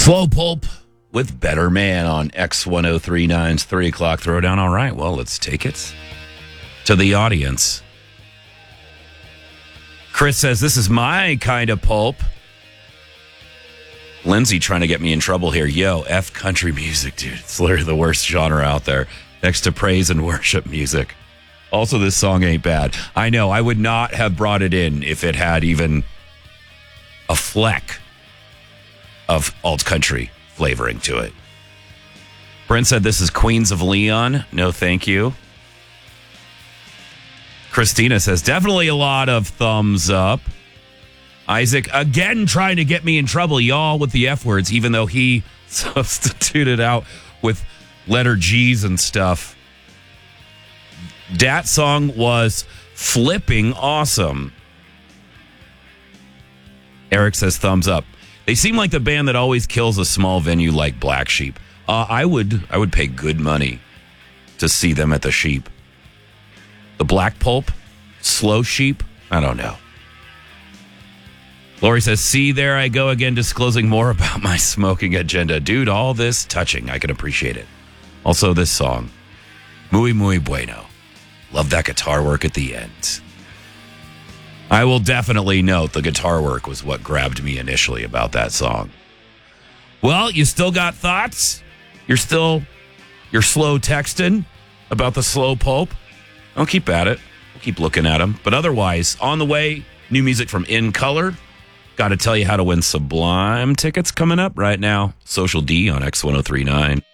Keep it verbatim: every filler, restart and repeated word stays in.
Slow Pulp with Better Man on X ten thirty-nine's three o'clock Throwdown. All right, well, let's take it to the audience. Chris says, this is my kind of pulp. Lindsay trying to get me in trouble here. Yo, F country music, dude. It's literally the worst genre out there, next to praise and worship music. Also, this song ain't bad. I know, I would not have brought it in if it had even a fleck of alt country flavoring to it. Brent said, this is Queens of Leon. No, thank you. Christina says, definitely a lot of thumbs up. Isaac, again, trying to get me in trouble, y'all, with the F words, even though he substituted out with letter G's and stuff. That song was flipping awesome. Eric says, thumbs up. They seem like the band that always kills a small venue like Black Sheep. Uh, I would I would pay good money to see them at the Sheep. The Black Pulp? Slow Sheep? I don't know. Lori says, see, there I go again disclosing more about my smoking agenda. Dude, all this touching. I can appreciate it. Also, this song. Muy, muy bueno. Love that guitar work at the end. I will definitely note the guitar work was what grabbed me initially about that song. Well, you still got thoughts? You're still, you're slow texting about the Slow Pulp? I'll keep at it. We'll keep looking at them. But otherwise, on the way, new music from In Color. Got to tell you how to win Sublime tickets coming up right now. Social D on X ten thirty-nine.